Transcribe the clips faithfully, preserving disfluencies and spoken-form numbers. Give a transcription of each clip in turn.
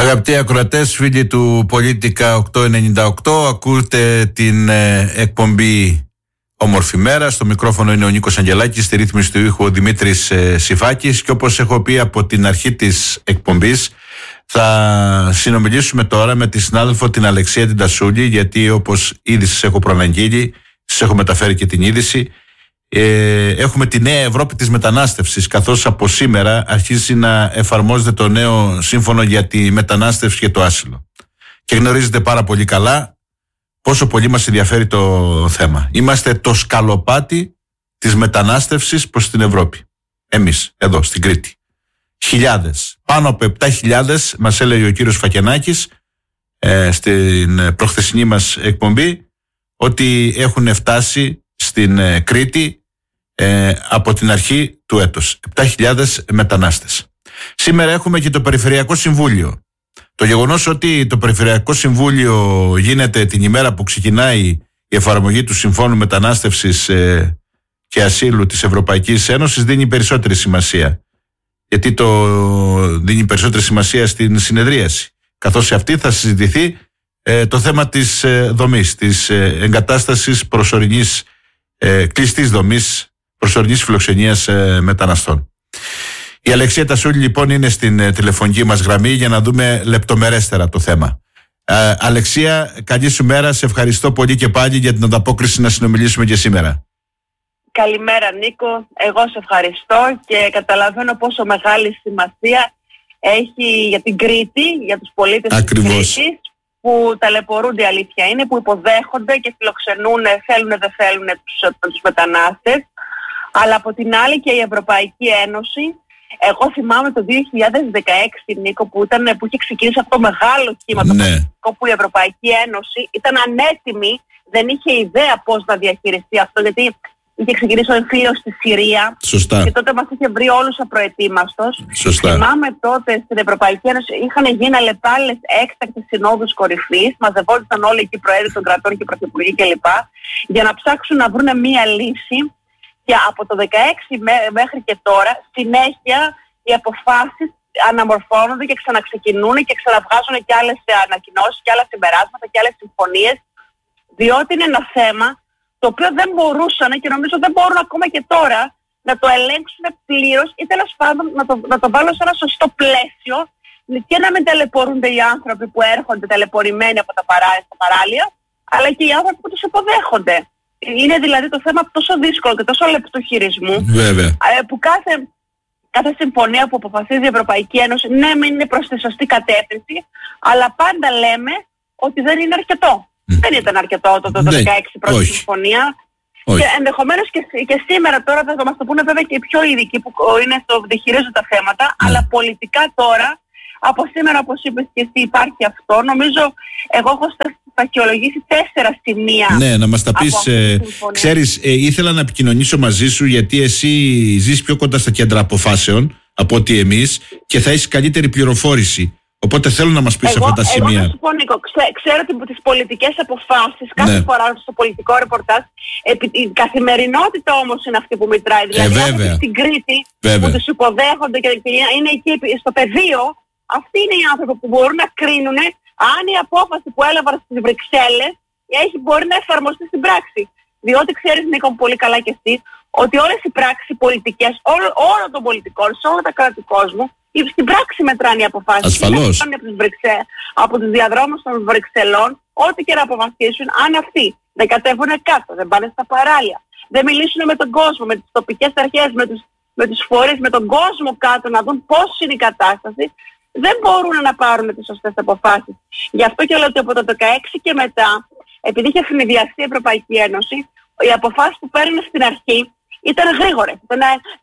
Αγαπητοί ακροατές, φίλοι του Πολίτικα οκτακόσια ενενήντα οκτώ, ακούτε την ε, εκπομπή Όμορφη Μέρα. Στο μικρόφωνο είναι ο Νίκος Αγγελάκης, στη ρύθμιση του ήχου ο Δημήτρης ε, Συφάκης, και όπως έχω πει από την αρχή της εκπομπής, θα συνομιλήσουμε τώρα με τη συνάδελφο την Αλεξία την Τασούλη, γιατί όπως ήδη σας έχω προαναγγείλει, σας έχω μεταφέρει και την είδηση, Ε, έχουμε τη νέα Ευρώπη της μετανάστευσης, καθώς από σήμερα αρχίζει να εφαρμόζεται το νέο σύμφωνο για τη μετανάστευση και το άσυλο. Και γνωρίζετε πάρα πολύ καλά πόσο πολύ μας ενδιαφέρει το θέμα. Είμαστε το σκαλοπάτι της μετανάστευσης προς την Ευρώπη. Εμείς, εδώ στην Κρήτη. Χιλιάδες, πάνω από επτά χιλιάδες, μας έλεγε ο κύριος Φακενάκης ε, στην προχθεσινή μας εκπομπή, ότι έχουν φτάσει στην ε, Κρήτη ε, από την αρχή του έτους. επτά χιλιάδες μετανάστες. Σήμερα έχουμε και το Περιφερειακό Συμβούλιο. Το γεγονός ότι το Περιφερειακό Συμβούλιο γίνεται την ημέρα που ξεκινάει η εφαρμογή του Συμφώνου Μετανάστευσης ε, και Ασύλου της Ευρωπαϊκής Ένωσης δίνει περισσότερη σημασία. Γιατί το δίνει περισσότερη σημασία στην συνεδρίαση. Καθώς σε αυτή θα συζητηθεί ε, το θέμα της ε, δομής, της ε, εγκατάστασης προσωρινής Ε, κλειστής δομής προσωρινής φιλοξενίας ε, μεταναστών. Η Αλεξία Τασούλη λοιπόν είναι στην ε, τηλεφωνική μας γραμμή για να δούμε λεπτομερέστερα το θέμα. ε, Αλεξία, καλή σου μέρα, σε ευχαριστώ πολύ και πάλι για την ανταπόκριση να συνομιλήσουμε και σήμερα. Καλημέρα Νίκο, εγώ σε ευχαριστώ και καταλαβαίνω πόσο μεγάλη σημασία έχει για την Κρήτη, για τους πολίτες της Κρήτης, που ταλαιπωρούνται, η αλήθεια είναι, που υποδέχονται και φιλοξενούν, θέλουν δεν θέλουν τους, τους μετανάστες. Αλλά από την άλλη και η Ευρωπαϊκή Ένωση, εγώ θυμάμαι το δύο χιλιάδες δεκαέξι, Νίκο, που, ήταν, που είχε ξεκινήσει αυτό το μεγάλο κύμα, ναι. το που η Ευρωπαϊκή Ένωση ήταν ανέτοιμη, δεν είχε ιδέα πώς να διαχειριστεί αυτό, γιατί είχε ξεκινήσει ο εμφύλιος στη Συρία. Σωστά. Και τότε μας είχε βρει όλους απροετοίμαστος. Σωστά. Θυμάμαι τότε στην Ευρωπαϊκή Ένωση είχαν γίνει αλλεπάλληλες έκτακτες συνόδους κορυφής. Μαζευόντουσαν όλοι εκεί οι προέδροι των κρατών και οι πρωθυπουργοί κλπ. Για να ψάξουν να βρουν μία λύση. Και από το δεκαέξι μέχρι και τώρα, συνέχεια οι αποφάσεις αναμορφώνονται και ξαναξεκινούν και ξαναβγάζουν και άλλες ανακοινώσεις και άλλα συμπεράσματα και άλλες συμφωνίες. Διότι είναι ένα θέμα το οποίο δεν μπορούσαν και νομίζω δεν μπορούν ακόμα και τώρα να το ελέγξουν πλήρως ή τέλος πάντων να το, να το βάλουν σε ένα σωστό πλαίσιο και να μην ταλαιπωρούνται οι άνθρωποι που έρχονται ταλαιπωρημένοι από τα, παρά, τα παράλια, αλλά και οι άνθρωποι που τους υποδέχονται. Είναι δηλαδή το θέμα τόσο δύσκολο και τόσο λεπτού χειρισμού, βέβαια, που κάθε, κάθε συμφωνία που αποφασίζει η Ευρωπαϊκή Ένωση, ναι, μην είναι προς τη σωστή κατεύθυνση, αλλά πάντα λέμε ότι δεν είναι αρκετό. Mm. Δεν ήταν αρκετό το, το, το δεκαέξι πρώτη συμφωνία. Όχι. Και ενδεχομένως και, και σήμερα τώρα θα μας το πούνε βέβαια και οι πιο ειδικοί που είναι στο διαχειρίζουν τα θέματα, mm. αλλά πολιτικά τώρα, από σήμερα όπως είπες και εσύ υπάρχει αυτό. Νομίζω εγώ έχω σταχυολογήσει τέσσερα σημεία. Ναι, να μας τα πεις. Ε, ξέρεις, ε, ήθελα να επικοινωνήσω μαζί σου γιατί εσύ ζεις πιο κοντά στα κέντρα αποφάσεων από ότι εμείς και θα έχεις καλύτερη πληροφόρηση. Οπότε θέλω να μας πεις εγώ, αυτά τα σημεία. Εγώ να σου πω, Νίκο, ξέ, ξέρω ότι τις πολιτικές αποφάσεις κάθε ναι. φορά στο πολιτικό ρεπορτάζ, επί, η καθημερινότητα όμως είναι αυτή που μετράει. Δηλαδή ε, βέβαια. Στην Κρήτη βέβαια. που τους υποδέχονται και, και είναι εκεί στο πεδίο, αυτοί είναι οι άνθρωποι που μπορούν να κρίνουν αν η απόφαση που έλαβαν στις Βρυξέλλες έχει, μπορεί να εφαρμοστεί στην πράξη. Διότι ξέρεις, Νίκο, πολύ καλά και εσύ, ότι όλες οι πράξεις πολιτικές όλων όλο των πολιτικών σε όλα τα κράτη του κόσμου, στην πράξη μετράνε οι αποφάσεις. Ασφαλώς. Από τους, Βρυξέ, από τους διαδρόμους των Βρυξελών, ό,τι και να αποφασίσουν, αν αυτοί δεν κατέβουν κάτω, δεν πάνε στα παράλια, δεν μιλήσουν με τον κόσμο, με τις τοπικές αρχές, με τους, με τους φορείς, με τον κόσμο κάτω να δουν πώς είναι η κατάσταση, δεν μπορούν να πάρουν τις σωστές αποφάσεις. Γι' αυτό και λέω ότι από το δεκαέξι και μετά, επειδή είχε ευνηδιαστεί η Ευρωπαϊκή Ένωση, οι αποφάσεις που παίρνουν στην αρχή ήταν γρήγορες. Ε,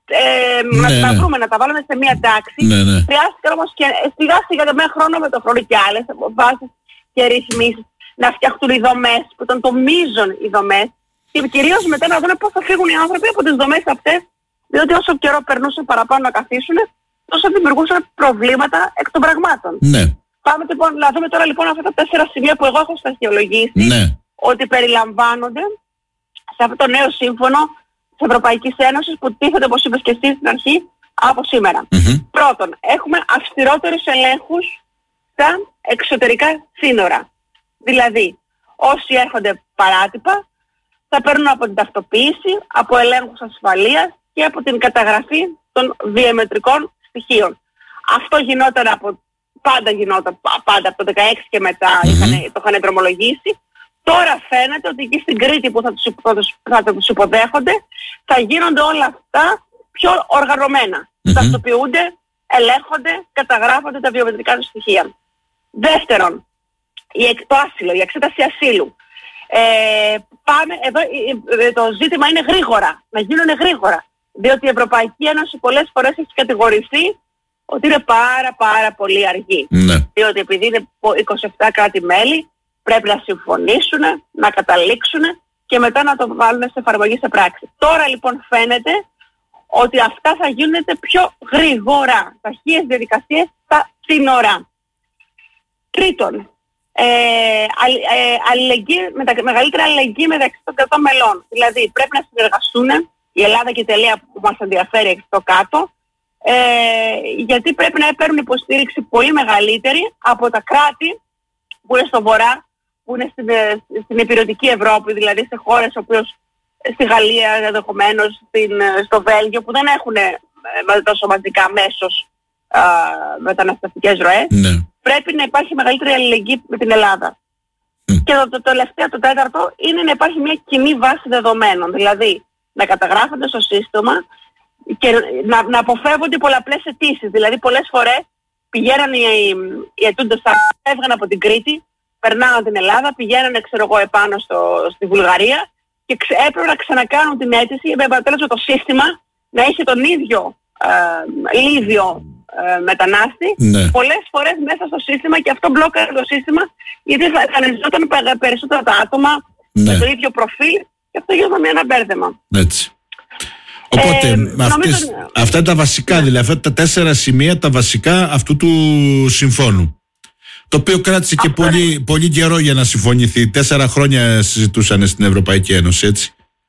ναι, να τα ναι. βρούμε, να τα βάλουμε σε μία τάξη. Ναι, ναι. Χρειάστηκε όμως και σιγά σιγά με χρόνο με το χρόνο και άλλες αποφάσεις και ρυθμίσεις να φτιαχτούν οι δομές, που ήταν το μείζον οι δομές. Και κυρίως μετά να δούμε πώς θα φύγουν οι άνθρωποι από τις δομές αυτές, διότι όσο καιρό περνούσαν παραπάνω να καθίσουν, τόσο δημιουργούσαν προβλήματα εκ των πραγμάτων. Ναι. Πάμε λοιπόν, να δούμε τώρα λοιπόν αυτά τα τέσσερα σημεία που εγώ έχω σταχυολογήσει, ναι. ότι περιλαμβάνονται σε αυτό το νέο σύμφωνο της Ευρωπαϊκής Ένωσης που τίθεται, όπως είπες και εσύ στην αρχή, από σήμερα. Mm-hmm. Πρώτον, έχουμε αυστηρότερους ελέγχους στα εξωτερικά σύνορα. Δηλαδή, όσοι έρχονται παράτυπα θα παίρνουν από την ταυτοποίηση, από ελέγχους ασφαλείας και από την καταγραφή των βιομετρικών στοιχείων. Αυτό γινόταν από, πάντα γινόταν πάντα από το δεκαέξι και μετά, mm-hmm. είχαν, το είχαν δρομολογήσει. Τώρα φαίνεται ότι εκεί στην Κρήτη που θα τους, θα τους, θα τους υποδέχονται θα γίνονται όλα αυτά πιο οργανωμένα. Mm-hmm. Ταυτοποιούνται, ελέγχονται, καταγράφονται τα βιομετρικά τους στοιχεία. Δεύτερον, η, το άσυλο, η εξέταση ασύλου. Ε, πάμε, εδώ το ζήτημα είναι γρήγορα, να γίνουν γρήγορα. Διότι η Ευρωπαϊκή Ένωση πολλές φορές έχει κατηγορηθεί ότι είναι πάρα πάρα πολύ αργή. Ναι. Διότι επειδή είναι είκοσι επτά κράτη-μέλη πρέπει να συμφωνήσουν, να καταλήξουν και μετά να το βάλουν σε εφαρμογή σε πράξη. Τώρα λοιπόν φαίνεται ότι αυτά θα γίνονται πιο γρήγορα, ταχείες διαδικασίες στα σύνορα. Τρίτον, ε, ε, αλληλεγγύη, μετα, μεγαλύτερη αλληλεγγύη μεταξύ των κρατών μελών. Δηλαδή πρέπει να συνεργαστούν η Ελλάδα και η Ιταλία που μας ενδιαφέρει εκεί στο κάτω, ε, γιατί πρέπει να παίρνουν υποστήριξη πολύ μεγαλύτερη από τα κράτη που είναι στο βορρά, που είναι στην, στην υπηρετική Ευρώπη, δηλαδή σε χώρες όπως στη Γαλλία ενδεχομένως, στο Βέλγιο, που δεν έχουν ε, τόσο μαζικά μέσος ε, μεταναστευτικές ροές. Ναι. Πρέπει να υπάρχει μεγαλύτερη αλληλεγγύη με την Ελλάδα. Mm. Και το, το τελευταίο, το τέταρτο, είναι να υπάρχει μια κοινή βάση δεδομένων. Δηλαδή, να καταγράφονται στο σύστημα και να, να αποφεύγονται πολλαπλές αιτήσεις. Δηλαδή, πολλές φορές πηγαίναν οι, οι αιτούντες, έφυγαν από την Κρήτη, περνάγαν την Ελλάδα, πηγαίνανε, ξέρω εγώ, επάνω στο, στη Βουλγαρία και ξε, έπρεπε να ξανακάνουν την αίτηση, με αποτέλεσμα το σύστημα να είχε τον ίδιο ε, ίδιο ε, μετανάστη, ναι. πολλές φορές μέσα στο σύστημα, και αυτό μπλόκαρε το σύστημα, γιατί θα εμφανιζόταν περισσότερα τα άτομα ναι. με το ίδιο προφίλ και αυτό γινόταν ένα μπέρδεμα. Έτσι. Οπότε ε, αυτές, νομίζω... αυτά τα βασικά, ναι. δηλαδή αυτά τα τέσσερα σημεία, τα βασικά αυτού του συμφώνου. Το οποίο κράτησε και πολύ, πολύ καιρό για να συμφωνηθεί. Τέσσερα χρόνια συζητούσαν στην Ευρωπαϊκή Ένωση, έτσι.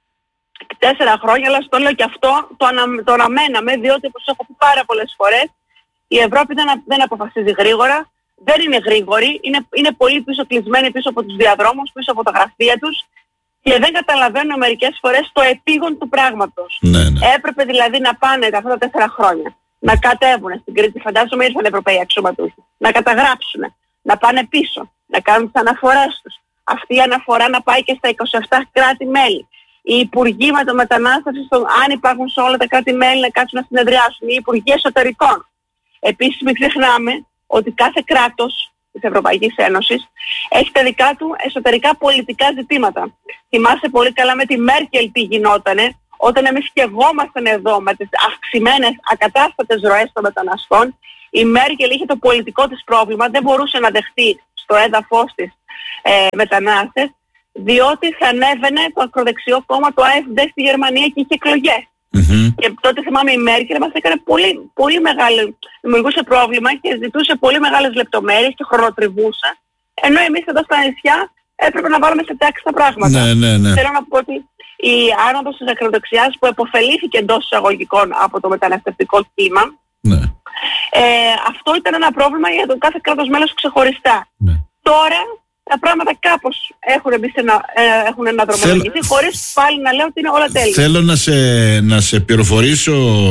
Τέσσερα χρόνια, αλλά στο λέω και αυτό το, ανα, το αναμέναμε, διότι όπως έχω πει πάρα πολλές φορές, η Ευρώπη δεν, δεν αποφασίζει γρήγορα, δεν είναι γρήγορη, είναι, είναι πολύ πίσω κλεισμένη πίσω από τους διαδρόμους, πίσω από τα γραφεία τους και δεν καταλαβαίνουν μερικές φορές το επίγον του πράγματος. Ναι, ναι. Έπρεπε δηλαδή να πάνε αυτά τα τέσσερα χρόνια, να κατέβουν στην Κρήτη, φαντάζομαι ήρθαν Ευρωπαίοι αξιωματούχοι, να καταγράψουν, να πάνε πίσω, να κάνουν τις αναφορές τους. Αυτή η αναφορά να πάει και στα είκοσι επτά κράτη-μέλη. Οι υπουργοί με το μετανάστευση, αν υπάρχουν σε όλα τα κράτη-μέλη, να κάτσουν να συνεδριάσουν. Οι υπουργοί εσωτερικών. Επίσης, μην ξεχνάμε ότι κάθε κράτος της Ευρωπαϊκής Ένωσης έχει τα δικά του εσωτερικά πολιτικά ζητήματα. Θυμάσαι πολύ καλά με τη Μέρκελ τι γινότανε, όταν εμείς σκευόμασταν εδώ με τις αυξημένες ακατάστατες ροές των μεταναστών. Η Μέρκελ είχε το πολιτικό της πρόβλημα, δεν μπορούσε να δεχτεί στο έδαφος της ε, μετανάστες, διότι θα ανέβαινε το ακροδεξιό κόμμα, το AfD στη Γερμανία και είχε εκλογές. Mm-hmm. Και τότε θυμάμαι η Μέρκελ μας έκανε πολύ, πολύ μεγάλο, δημιουργούσε πρόβλημα και ζητούσε πολύ μεγάλες λεπτομέρειες και χρονοτριβούσε, ενώ εμείς εδώ στα νησιά έπρεπε να βάλουμε σε τάξη τα πράγματα. Ναι, ναι, ναι. Θέλω να πω ότι η άνοδος της ακροδεξιάς που επωφελήθηκε εντός εισαγωγικών από το μεταναστευτικό κύμα, ναι. ε, αυτό ήταν ένα πρόβλημα για το κάθε κράτος μέλος ξεχωριστά. Ναι. Τώρα τα πράγματα κάπως έχουν μπει σε ένα, ε, έχουν αναδρομολογηθεί, Θέλ... χωρίς πάλι να λέω ότι είναι όλα τέλεια. Θέλω να σε, να σε πληροφορήσω,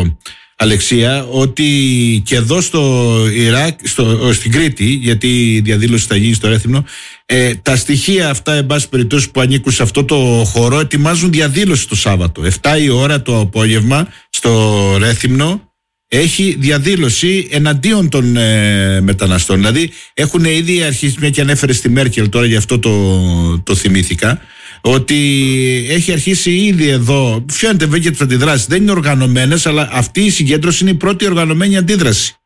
Αλεξία, ότι και εδώ στο Ιράκ, στο, στην Κρήτη, γιατί η διαδήλωση θα γίνει στο Ρέθυμνο, ε, τα στοιχεία αυτά, εν πάση περιπτώσει, που ανήκουν σε αυτό το χώρο, ετοιμάζουν διαδήλωση το Σάββατο. εφτά η ώρα το απόγευμα στο Ρέθυμνο έχει διαδήλωση εναντίον των ε, μεταναστών. Δηλαδή έχουν ήδη αρχίσει, μια και ανέφερε στη Μέρκελ τώρα, γι' αυτό το, το θυμήθηκα, ότι έχει αρχίσει ήδη εδώ, φαίνεται βέβαια τις αντιδράσεις, δεν είναι οργανωμένες, αλλά αυτή η συγκέντρωση είναι η πρώτη οργανωμένη αντίδραση.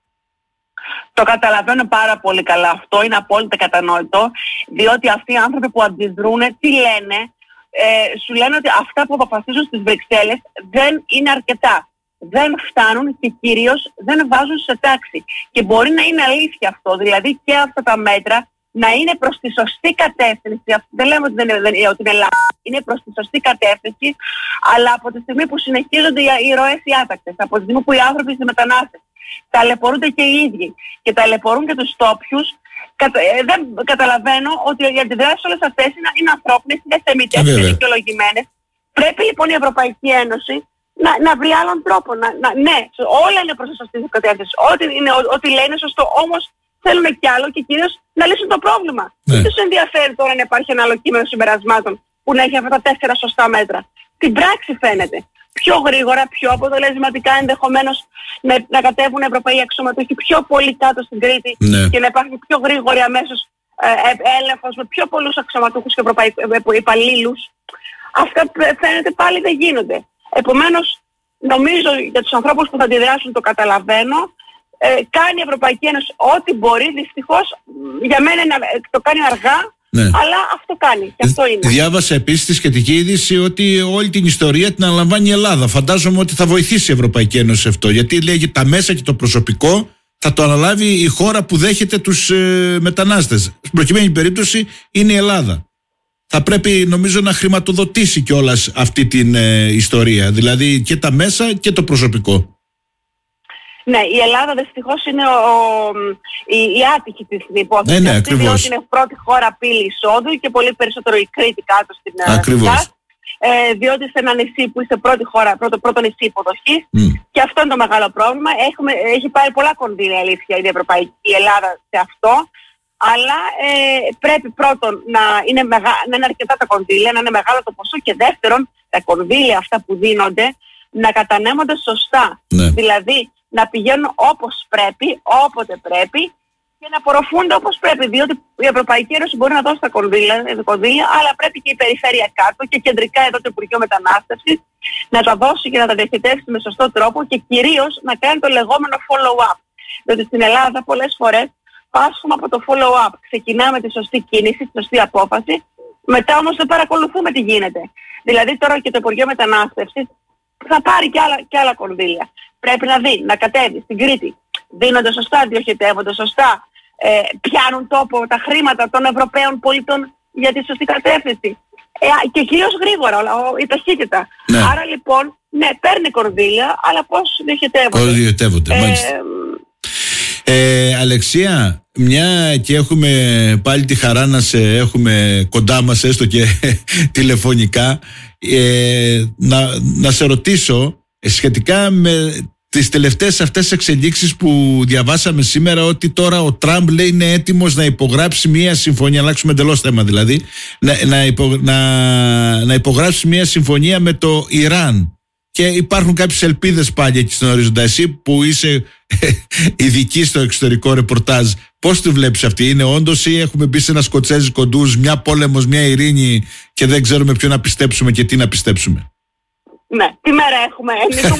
Το καταλαβαίνω πάρα πολύ καλά αυτό, είναι απόλυτα κατανόητο, διότι αυτοί οι άνθρωποι που αντιδρούν, τι λένε, ε, σου λένε ότι αυτά που αποφασίζουν στις Βρυξέλλες δεν είναι αρκετά. Δεν φτάνουν και κυρίως δεν βάζουν σε τάξη. Και μπορεί να είναι αλήθεια αυτό, δηλαδή και αυτά τα μέτρα να είναι προς τη σωστή κατεύθυνση. Δεν λέμε ότι, δεν είναι, δεν, ότι είναι λάθος, είναι προς τη σωστή κατεύθυνση, αλλά από τη στιγμή που συνεχίζονται οι ροές οι άτακτες, από τη στιγμή που οι άνθρωποι οι μετανάστες ταλαιπωρούνται και οι ίδιοι και ταλαιπωρούν και τους τόπιους, κατα, ε, δεν καταλαβαίνω ότι οι αντιδράσεις όλες αυτές είναι, είναι ανθρώπινες, είναι θεμιτές, είναι δικαιολογημένες. Πρέπει λοιπόν η Ευρωπαϊκή Ένωση να, να βρει άλλον τρόπο. Να, να, ναι, όλα είναι προς τη σωστή κατεύθυνση. Ό,τι, είναι, ό,τι λέει είναι σωστό. Όμως θέλουν κι άλλο και κυρίως να λύσουν το πρόβλημα. Ναι. Δεν τους ενδιαφέρει τώρα να υπάρχει ένα άλλο κείμενο συμπερασμάτων που να έχει αυτά τα τέσσερα σωστά μέτρα. Στην πράξη φαίνεται. Πιο γρήγορα, πιο αποτελεσματικά ενδεχομένως να, να κατέβουν Ευρωπαίοι αξιωματούχοι πιο πολύ κάτω στην Κρήτη, ναι, και να υπάρχει πιο γρήγορη αμέσως ε, ε, έλεγχος με πιο πολλούς αξιωματούχους και ευρωπαϊκούς υπαλλήλους. Αυτά φαίνεται πάλι δεν γίνονται. Επομένως, νομίζω για τους ανθρώπους που θα αντιδράσουν το καταλαβαίνω. Ε, κάνει η Ευρωπαϊκή Ένωση ό,τι μπορεί. Δυστυχώς για μένα είναι, το κάνει αργά. Ναι. Αλλά αυτό κάνει και αυτό είναι. Διάβασα επίσης τη σχετική είδηση ότι όλη την ιστορία την αναλαμβάνει η Ελλάδα. Φαντάζομαι ότι θα βοηθήσει η Ευρωπαϊκή Ένωση σε αυτό. Γιατί λέγει τα μέσα και το προσωπικό θα το αναλάβει η χώρα που δέχεται τους ε, μετανάστες. Στην προκειμένη περίπτωση είναι η Ελλάδα. Θα πρέπει νομίζω να χρηματοδοτήσει κιόλας αυτή την ε, ιστορία. Δηλαδή και τα μέσα και το προσωπικό. Ναι, η Ελλάδα δυστυχώς είναι ο, ο, η, η άτυχη της υπόθεση. Ναι, ναι, αυτή, διότι είναι πρώτη χώρα πύλη εισόδου και πολύ περισσότερο η Κρήτη κάτω στην Ελλάδα. Ε, διότι σε ένα νησί που είστε πρώτη χώρα, πρώτο, πρώτο νησί υποδοχής, mm. και αυτό είναι το μεγάλο πρόβλημα. Έχουμε, έχει πάρει πολλά κονδύλια, αλήθεια, η Ευρωπαϊκή η Ελλάδα σε αυτό. Αλλά ε, πρέπει πρώτον να είναι, μεγα, να είναι αρκετά τα κονδύλια, να είναι μεγάλο το ποσό, και δεύτερον τα κονδύλια αυτά που δίνονται να κατανέμονται σωστά. Ναι. Δηλαδή να πηγαίνουν όπως πρέπει, όποτε πρέπει, και να απορροφούνται όπως πρέπει. Διότι η Ευρωπαϊκή Ένωση μπορεί να δώσει τα κονδύλια, κονδύλια, αλλά πρέπει και η περιφέρεια κάτω και κεντρικά εδώ το Υπουργείο Μετανάστευσης να τα δώσει και να τα διοχετεύσει με σωστό τρόπο, και κυρίως να κάνει το λεγόμενο follow-up. Διότι στην Ελλάδα πολλές φορές πάσχουμε από το follow-up. Ξεκινάμε τη σωστή κίνηση, τη σωστή απόφαση, μετά όμως δεν παρακολουθούμε τι γίνεται. Δηλαδή τώρα και το Υπουργείο Μετανάστευσης θα πάρει και άλλα, και άλλα κονδύλια. Πρέπει να δει, να κατέβει στην Κρήτη. Δίνονται σωστά, διοχετεύονται σωστά, ε, πιάνουν τόπο τα χρήματα των Ευρωπαίων πολιτών για τη σωστή κατεύθυνση. Ε, και κυρίως γρήγορα, η ταχύτητα. Ναι. Άρα λοιπόν, ναι, παίρνει κονδύλια, αλλά πώς διοχετεύονται. Πώς διοχετεύονται, ε, μάλιστα. Ε, Αλεξία, μια και έχουμε πάλι τη χαρά να σε έχουμε κοντά μας, έστω και τηλεφωνικά, ε, να, να σε ρωτήσω σχετικά με τις τελευταίες αυτές εξελίξεις που διαβάσαμε σήμερα, ότι τώρα ο Τραμπ λέει είναι έτοιμος να υπογράψει μια συμφωνία, αλλάξουμε εντελώς θέμα δηλαδή, να, να, υπο, να, να υπογράψει μια συμφωνία με το Ιράν. Και υπάρχουν κάποιες ελπίδες πάλι εκεί στον ορίζοντα. Εσύ που είσαι ειδική στο εξωτερικό ρεπορτάζ, πώς τη βλέπεις αυτή? Είναι όντως, ή έχουμε μπει σε ένα σκοτσέζικο ντουζ, μια πόλεμος, μια ειρήνη, και δεν ξέρουμε ποιο να πιστέψουμε και τι να πιστέψουμε? Ναι, τι μέρα έχουμε?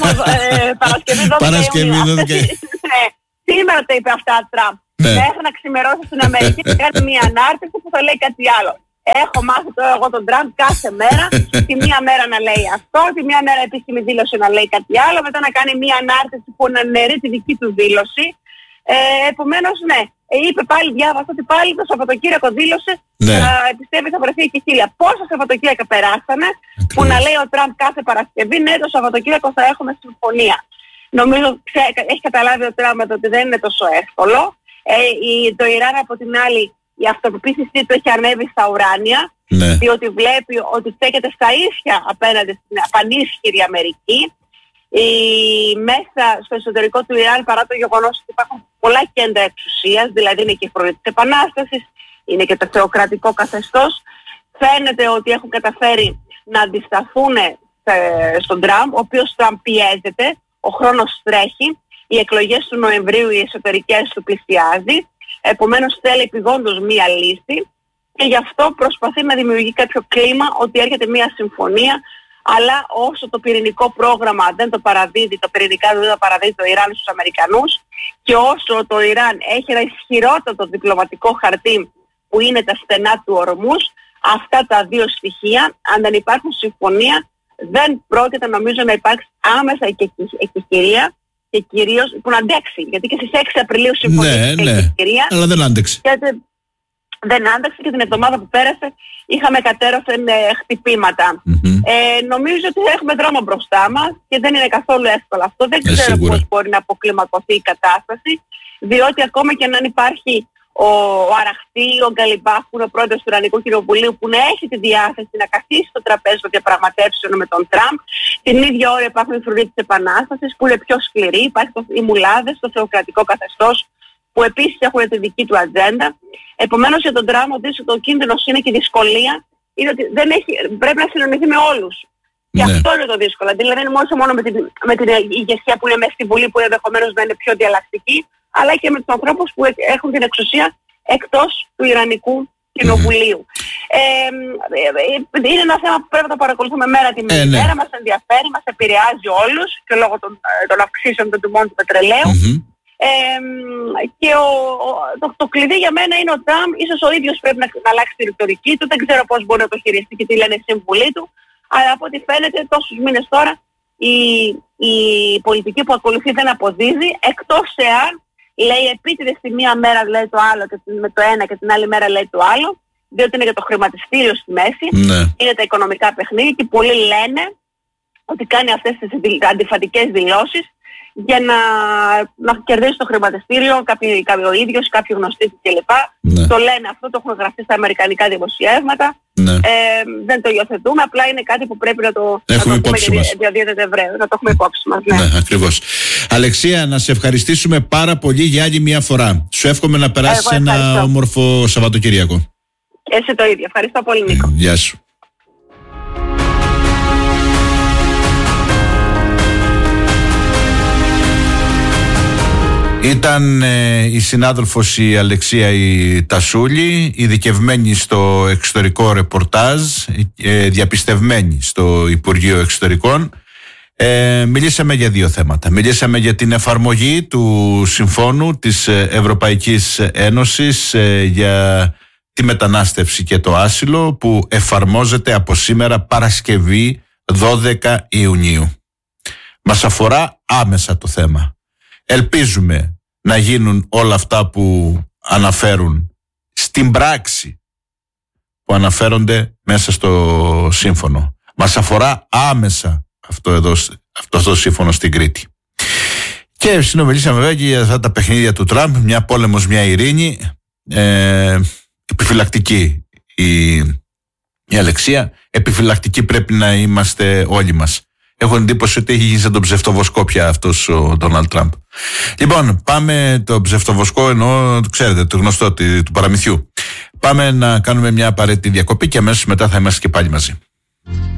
ε, Παρασκευή δώδεκα Παρασκευή δώδεκα Ναι, σήμερα τα είπε αυτά Τραμπ. Ναι. Μέχρι να ξημερώσει στην Αμερική και κάνει μια ανάρτηση που θα λέει κάτι άλλο. Έχω μάθει τώρα εγώ τον Τραμπ κάθε μέρα, τη μία μέρα να λέει αυτό, τη μία μέρα επίσημη δήλωση να λέει κάτι άλλο, μετά να κάνει μια ανάρτηση που να νερεί τη δική του δήλωση. Ε, επομένως, ναι, είπε πάλι, διάβασα ότι πάλι το Σαββατοκύριακο δήλωσε, ναι, να πιστεύει θα βρεθεί και χίλια. Πόσα Σαββατοκύριακα περάσανε που να λέει ο Τραμπ κάθε Παρασκευή, ναι, το Σαββατοκύριακο θα έχουμε συμφωνία. Νομίζω ξέ, έχει καταλάβει ο Τραμπ ότι δεν είναι τόσο εύκολο. Ε, η, το Ιράν από την άλλη, η αυτοπεποίθησή του έχει ανέβει στα ουράνια, ναι, διότι βλέπει ότι στέκεται στα ίσια απέναντι στην πανίσχυρη Αμερική. Η, μέσα στο εσωτερικό του Ιράν, παρά το γεγονός ότι υπάρχουν πολλά κέντρα εξουσίας, δηλαδή είναι και η φρουρή της Επανάστασης, είναι και το θεοκρατικό καθεστώς, φαίνεται ότι έχουν καταφέρει να αντισταθούν στον Τραμπ, ο οποίος Τραμπ πιέζεται, ο χρόνος τρέχει, οι εκλογές του Νοεμβρίου, οι εσωτερικές του πλησιάζει. Επομένως θέλει επιγόντως μία λύση, και γι' αυτό προσπαθεί να δημιουργεί κάποιο κλίμα ότι έρχεται μία συμφωνία, αλλά όσο το πυρηνικό πρόγραμμα δεν το παραδίδει, το πυρηνικά δεν το παραδίδει το Ιράν στους Αμερικανούς, και όσο το Ιράν έχει ένα ισχυρότατο διπλωματικό χαρτί που είναι τα στενά του Ορμούς, αυτά τα δύο στοιχεία, αν δεν υπάρχουν συμφωνία, δεν πρόκειται νομίζω να υπάρξει άμεσα εκεχηρία, και κυρίως που να αντέξει. Γιατί και στις έξι Απριλίου συμφωνήθηκε, ναι, ναι, η κυρία, αλλά δεν άντεξε. Δεν άντεξε και την εβδομάδα που πέρασε είχαμε κατέρωθεν ε, χτυπήματα. Mm-hmm. Ε, νομίζω ότι έχουμε δρόμο μπροστά μας και δεν είναι καθόλου εύκολο αυτό. Δεν ξέρω πώς μπορεί να αποκλιμακωθεί η κατάσταση, διότι ακόμα και αν υπάρχει ο, ο Αραχτή, ο Γκαλιμπάφ, που είναι ο πρόεδρος του Ιρανικού Κοινοβουλίου, που να έχει τη διάθεση να καθίσει στο τραπέζι των διαπραγματεύσεων με τον Τραμπ. Την ίδια ώρα υπάρχουν οι φρουροί της Επανάστασης, που είναι πιο σκληροί. Υπάρχει το, οι μουλάδες, το θεοκρατικό καθεστώς, που επίσης έχουν τη δική του ατζέντα. Επομένως, για τον Τραμπ, ο κίνδυνος είναι και η δυσκολία είναι ότι δεν έχει, πρέπει να συνονιθεί με όλους. Και ναι. αυτό είναι το δύσκολο. Δηλαδή δεν είναι μόνο, μόνο με, την, με την ηγεσία που είναι μέσα στη Βουλή, που ενδεχομένως να είναι πιο διαλλακτική, αλλά και με τους ανθρώπους που έχουν την εξουσία εκτός του Ιρανικού Κοινοβουλίου. Mm-hmm. Ε, είναι ένα θέμα που πρέπει να το παρακολουθούμε μέρα τη μέρα. Ε, ναι. Μας ενδιαφέρει, μας επηρεάζει όλους και λόγω των, των αυξήσεων των τιμών του πετρελαίου. Mm-hmm. Ε, και ο, ο, το, το κλειδί για μένα είναι ο Τραμπ. Ίσως ο ίδιος πρέπει να, να αλλάξει τη ρητορική του. Δεν ξέρω πώς μπορεί να το χειριστεί και τι λένε οι σύμβουλοι του. Αλλά από ό,τι φαίνεται τόσους μήνες τώρα η, η πολιτική που ακολουθεί δεν αποδίδει, εκτός εάν λέει επίτηδες τη μία μέρα λέει το άλλο και με το ένα και την άλλη μέρα λέει το άλλο, διότι είναι για το χρηματιστήριο στη μέση, ναι. είναι τα οικονομικά παιχνίδια και πολλοί λένε ότι κάνει αυτές τις αντιφατικές δηλώσεις για να, να κερδίσει το χρηματιστήριο, κάποιοι, κάποιοι ο ίδιος, κάποιοι γνωστοί κλπ. Ναι. Το λένε αυτό, το έχουν γραφτεί στα αμερικανικά δημοσιεύματα. Ναι. Ε, δεν το υιοθετούμε, απλά είναι κάτι που πρέπει να το, να το πούμε διαδίδεται ευρέως, να το έχουμε υπόψη μας. Ναι, ναι ακριβώς. Αλεξία, να σε ευχαριστήσουμε πάρα πολύ για άλλη μια φορά. Σου εύχομαι να περάσεις ένα όμορφο Σαββατοκύριακο. Εσύ το ίδιο. Ευχαριστώ πολύ, Νίκο. Ε, γεια σου. Ήταν ε, η συνάδελφος η Αλεξία η Τασούλη, ειδικευμένη στο εξωτερικό ρεπορτάζ, ε, διαπιστευμένη στο Υπουργείο Εξωτερικών. Ε, μιλήσαμε για δύο θέματα. Μιλήσαμε για την εφαρμογή του Συμφώνου της Ευρωπαϊκής Ένωσης ε, για τη μετανάστευση και το άσυλο, που εφαρμόζεται από σήμερα Παρασκευή δώδεκα Ιουνίου. Μας αφορά άμεσα το θέμα. Ελπίζουμε να γίνουν όλα αυτά που αναφέρουν στην πράξη, που αναφέρονται μέσα στο σύμφωνο. Μας αφορά άμεσα αυτό εδώ, αυτό το σύμφωνο στην Κρήτη. Και συνομιλήσαμε βέβαια και για αυτά τα παιχνίδια του Τραμπ, μια πόλεμος, μια ειρήνη, ε, επιφυλακτική η, η Αλεξία, επιφυλακτική πρέπει να είμαστε όλοι μας. Έχω εντύπωση ότι έχει γίνει σαν τον ψευτοβοσκό πια αυτός ο Ντόναλντ Τραμπ. Λοιπόν, πάμε το ψευτοβοσκό, εννοώ, ξέρετε, το γνωστό του παραμυθιού. Πάμε να κάνουμε μια απαραίτητη διακοπή και αμέσως μετά θα είμαστε και πάλι μαζί.